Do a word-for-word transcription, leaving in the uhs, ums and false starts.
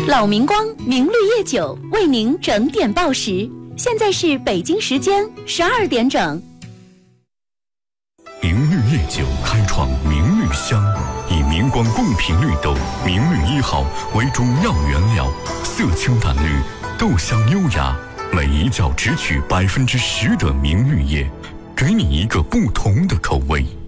老明光明绿叶酒为您整点报时，现在是北京时间十二点整。 明绿叶酒开创明绿香，以明光贡品绿豆明绿一号为中药原料，色清淡绿，豆香优雅，每一角只取百分之十的明绿叶，给你一个不同的口味。